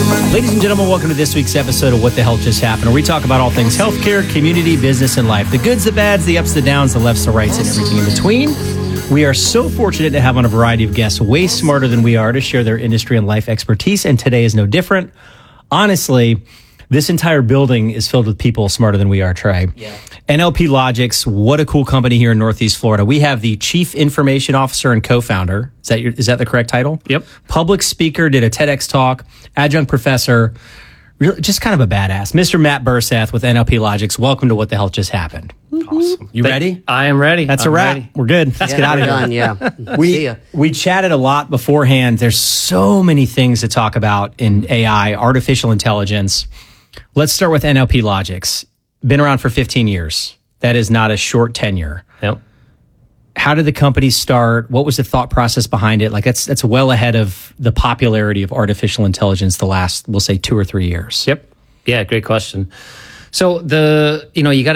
Ladies and gentlemen, welcome to this week's episode of What the Hell Just Happened, where we talk about all things healthcare, community, business, and life. The goods, the bads, the ups, the downs, the lefts, the rights, and everything in between. We are so fortunate to have on a variety of guests way smarter than we are to share their industry and life expertise, and today is no different. Honestly, this entire building is filled with people smarter than we are, Trey. Yeah. NLP Logics, what a cool company here in Northeast Florida. We have the Chief Information Officer and co-founder. Is that the correct title? Yep. Public speaker, did a TEDx talk, adjunct professor, really just kind of a badass. Mr. Matt Bursath with NLP Logics. Welcome to What the Hell Just Happened. Awesome. You ready? I am ready. That's a wrap. We're good. Let's get out of here. Done, yeah. We chatted a lot beforehand. There's so many things to talk about in AI, artificial intelligence. Let's start with NLP Logics. Been around for 15 years. That is not a short tenure. Yep. How did the company start? What was the thought process behind it? Like that's well ahead of the popularity of artificial intelligence the last, we'll say, 2 or 3 years. Yep. Yeah, great question. So the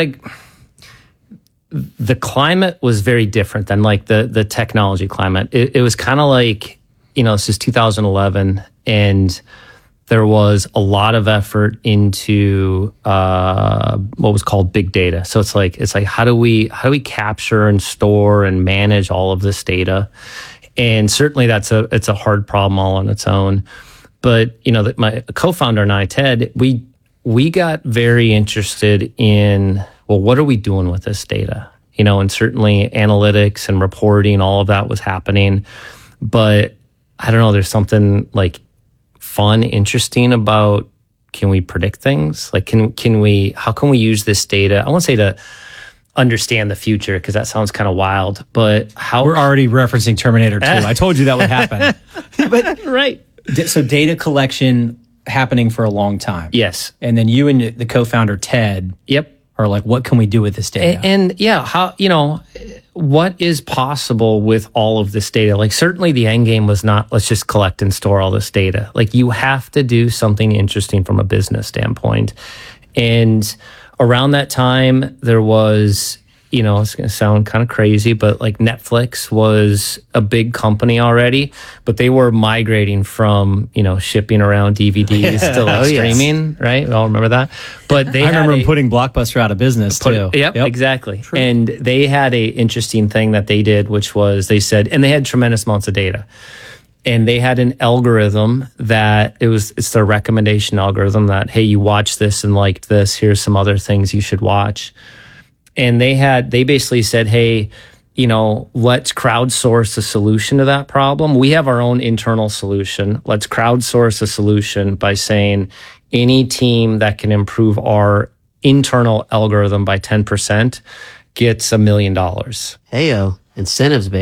climate was very different than like the technology climate. It was kind of like, this is 2011 and there was a lot of effort into what was called big data. So it's like how do we capture and store and manage all of this data? And certainly it's a hard problem all on its own. But my co-founder and I, Ted, we got very interested in, well, what are we doing with this data? And certainly analytics and reporting, all of that was happening. But I don't know, there's something like fun, interesting about, can we predict things? Like, how can we use this data? I won't say to understand the future because that sounds kind of wild, but how we're already referencing Terminator 2. I told you that would happen. But right. So data collection happening for a long time. Yes. And then you and the co-founder, Ted. Yep. Are like, what can we do with this data? And yeah, how, what is possible with all of this data? Like certainly the end game was not, let's just collect and store all this data. Like you have to do something interesting from a business standpoint. And around that time, there was, it's going to sound kind of crazy, but like Netflix was a big company already, but they were migrating from, shipping around DVDs to streaming, right? We all remember that. But I remember them putting Blockbuster out of business too. Yep, exactly. True. And they had a interesting thing that they did, which was they said, and they had tremendous amounts of data. And they had an algorithm that it's their recommendation algorithm that, hey, you watch this and liked this, here's some other things you should watch. And they basically said, hey, let's crowdsource a solution to that problem. We have our own internal solution. Let's crowdsource a solution by saying any team that can improve our internal algorithm by 10% gets $1 million. Heyo, incentives, baby.